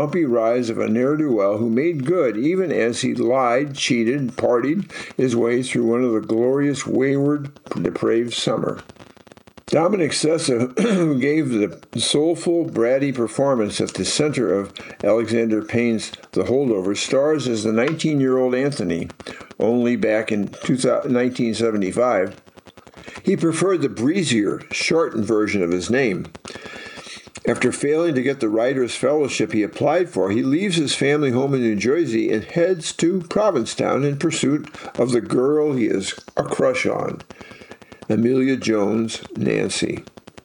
bumpy rise of a ne'er-do-well who made good even as he lied, cheated, partied his way through one of the glorious, wayward, depraved summer. Dominic Sessa, who gave the soulful, bratty performance at the center of Alexander Payne's The Holdovers, stars as the 19-year-old Anthony, only back in 1975. He preferred the breezier, shortened version of his name. After failing to get the Writers' Fellowship he applied for, he leaves his family home in New Jersey and heads to Provincetown in pursuit of the girl he has a crush on, Amelia Jones, Nancy.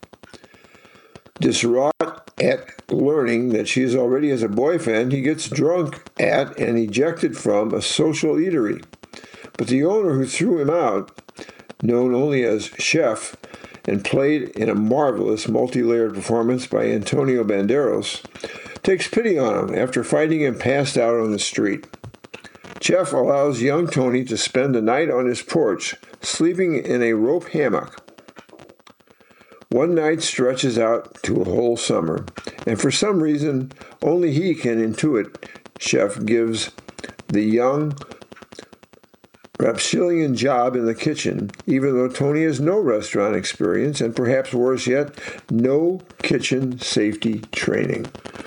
Distraught at learning that she already has a boyfriend, he gets drunk at and ejected from a social eatery. But the owner who threw him out, known only as Chef, and played in a marvelous multi-layered performance by Antonio Banderas, takes pity on him after finding him passed out on the street. Chef allows young Tony to spend the night on his porch, sleeping in a rope hammock. One night stretches out to a whole summer, and for some reason only he can intuit, Chef gives the young rapscallion job in the kitchen, even though Tony has no restaurant experience and, perhaps worse yet, no kitchen safety training.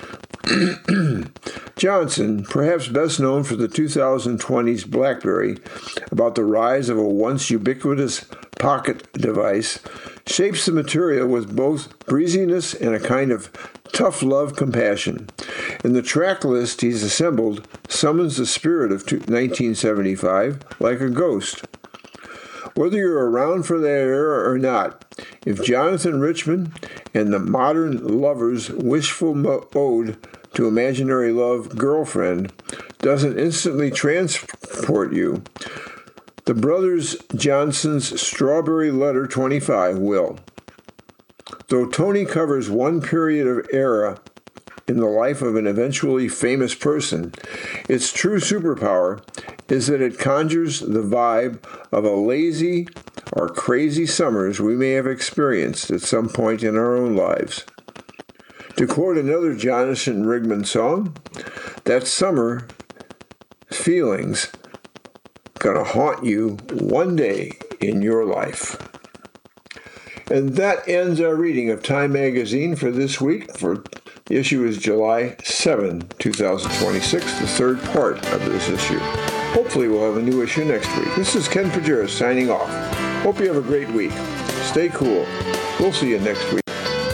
Johnson, perhaps best known for the 2020's BlackBerry, about the rise of a once ubiquitous pocket device, shapes the material with both breeziness and a kind of tough love compassion. And the track list he's assembled summons the spirit of 1975 like a ghost. Whether you're around for that era or not, if Jonathan Richman and the Modern Lover's wishful ode to imaginary love girlfriend doesn't instantly transport you, the Brothers Johnson's Strawberry Letter 25 will. Though Tony covers one period of era in the life of an eventually famous person, its true superpower is that it conjures the vibe of a lazy or crazy summers we may have experienced at some point in our own lives. To quote another Jonathan Rigman song, that summer feeling's gonna haunt you one day in your life. And that ends our reading of Time Magazine for this week. The issue is July 7, 2026, the third part of this issue. Hopefully we'll have a new issue next week. This is Ken Pajeras signing off. Hope you have a great week. Stay cool. We'll see you next week.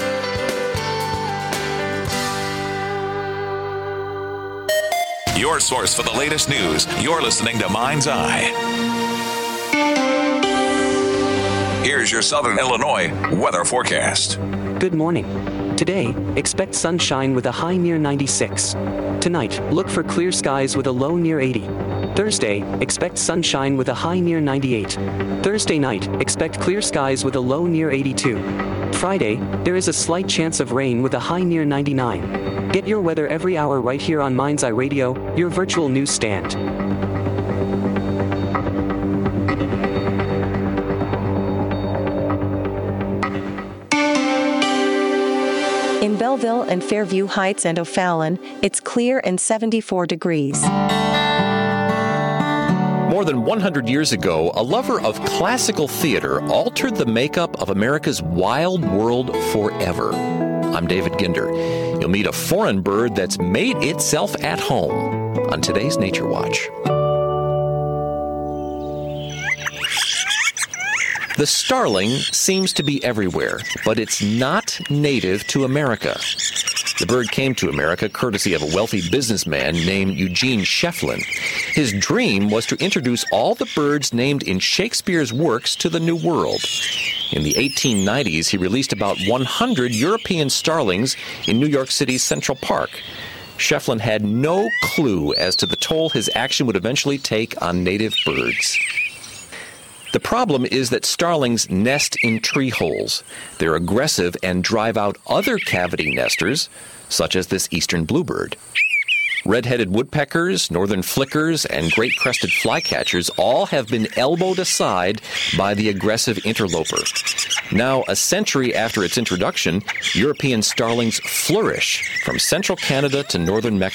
Your source for the latest news. You're listening to Mind's Eye. Here's your Southern Illinois weather forecast. Good morning. Today, expect sunshine with a high near 96. Tonight, look for clear skies with a low near 80. Thursday, expect sunshine with a high near 98. Thursday night, expect clear skies with a low near 82. Friday, there is a slight chance of rain with a high near 99. Get your weather every hour right here on Mind's Eye Radio, your virtual newsstand. In Belleville and Fairview Heights and O'Fallon, it's clear and 74 degrees. More than 100 years ago, a lover of classical theater altered the makeup of America's wild world forever. I'm David Ginder. You'll meet a foreign bird that's made itself at home on today's Nature Watch. The starling seems to be everywhere, but it's not native to America. The bird came to America courtesy of a wealthy businessman named Eugene Shefflin. His dream was to introduce all the birds named in Shakespeare's works to the New World. In the 1890s, he released about 100 European starlings in New York City's Central Park. Shefflin had no clue as to the toll his action would eventually take on native birds. The problem is that starlings nest in tree holes. They're aggressive and drive out other cavity nesters, such as this eastern bluebird. Red-headed woodpeckers, northern flickers, and great crested flycatchers all have been elbowed aside by the aggressive interloper. Now, a century after its introduction, European starlings flourish from central Canada to northern Mexico.